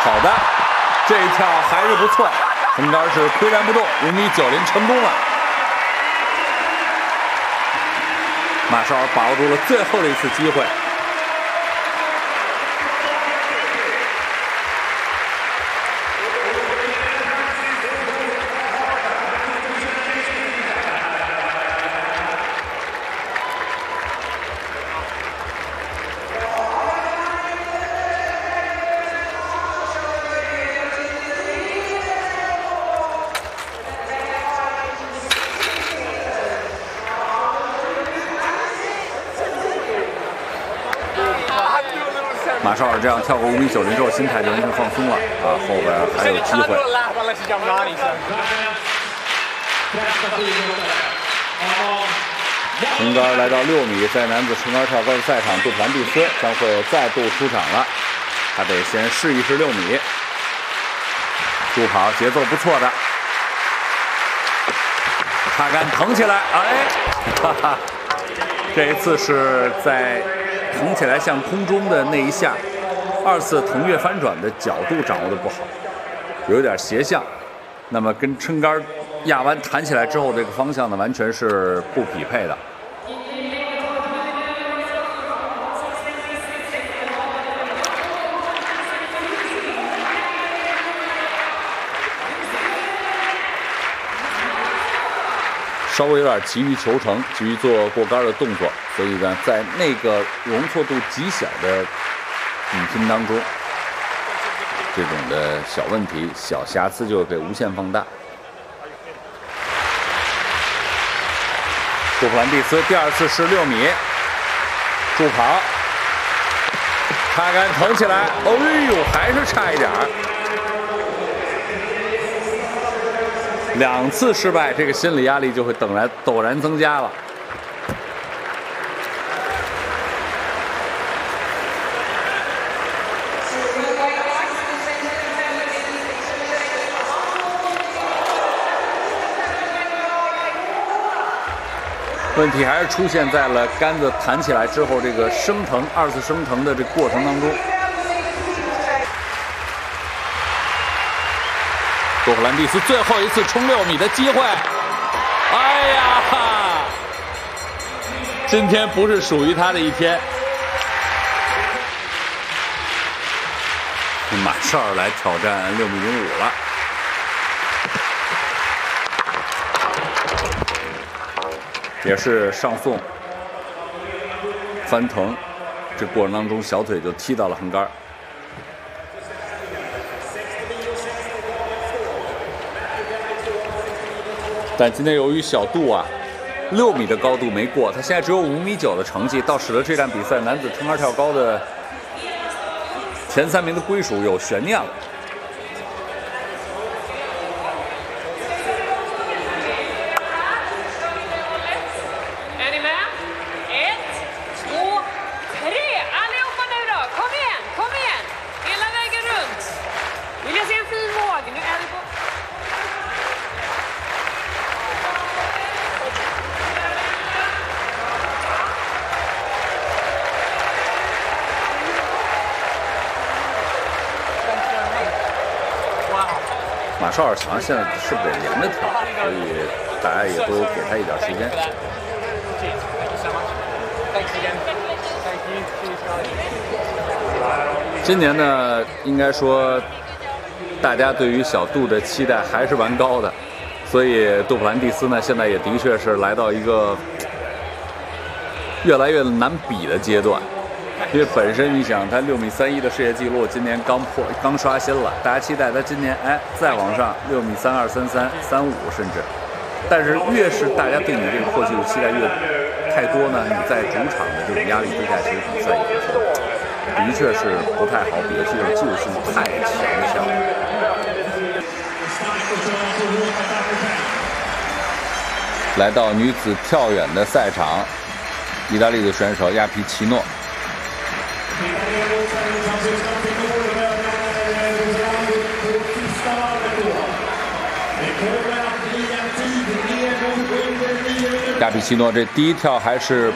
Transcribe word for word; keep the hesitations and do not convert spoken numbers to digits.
好的，这一跳还是不错，横杆是岿然不动，五米九零成功了。马绍尔把握住了最后的一次机会。 马绍尔这样跳过五米九零之后，心态就完全放松了啊，后边还有机会。横杆来到六米，在男子横杆跳高的赛场，杜普兰蒂斯将会再度出场了。他得先试一试六米，助跑节奏不错的，他敢腾起来，哎，哈哈，这一次是在。 腾起来向空中的那一下，二次腾跃翻转的角度掌握的不好，有点斜向，那么跟撑杆压弯弹起来之后，这个方向呢完全是不匹配的。稍微有点急于求成，急于做过杆的动作，所以呢，在那个容错度极小的比拼当中，这种的小问题、小瑕疵就会被无限放大。杜普兰蒂斯第二次是六米助跑，他敢腾起来，哎呦，还是差一点儿。 两次失败，这个心理压力就会陡然陡然增加了。问题还是出现在了杆子弹起来之后，这个升腾二次升腾的这个过程当中。 杜普兰蒂斯最后一次冲六米的机会，哎呀，今天不是属于他的一天。马绍尔来挑战六米零五了，也是上送翻腾，这过程当中小腿就踢到了横杆。 但今天由于小杜啊，六米的高度没过，他现在只有五米九的成绩，倒使得这场比赛男子撑杆跳高的前三名的归属有悬念了。马绍尔好像现在是不是得连着跳，所以大家也都给他一点时间。今年呢，应该说大家对于小杜的期待还是蛮高的，所以杜普兰蒂斯呢，现在也的确是来到一个越来越难比的阶段。 因为本身你想，他六米三一的世界纪录今年刚破，刚刷新了，大家期待他今年哎再往上六米三二、三三、三五甚至。但是越是大家对你这个破纪录期待越太多呢，你在主场的这种压力之下，其实比赛也是的确是不太好比，这种技术性太强项。来到女子跳远的赛场，意大利的选手亚皮奇诺。 亚皮奇诺这第一跳还是